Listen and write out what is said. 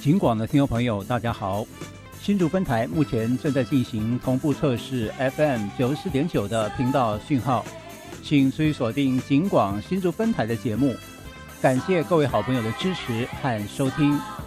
警广的听众朋友大家好，新竹分台目前正在进行同步测试 FM 94.9的频道讯号，请持续锁定警广新竹分台的节目，感谢各位好朋友的支持和收听。